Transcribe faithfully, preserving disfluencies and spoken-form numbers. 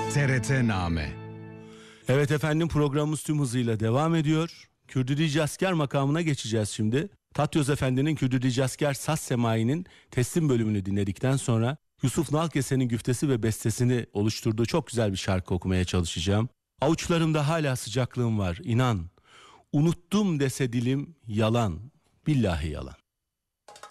T R T Name. Evet efendim, programımız tüm hızıyla devam ediyor. Kürdü Asker makamına geçeceğiz şimdi. Tatyöz Efendi'nin Kürdü Asker Saz Semai'nin teslim bölümünü dinledikten sonra Yusuf Nalkese'nin güftesi ve bestesini oluşturduğu çok güzel bir şarkı okumaya çalışacağım. Avuçlarımda hala sıcaklığım var, inan. Unuttum dese dilim yalan, billahi yalan.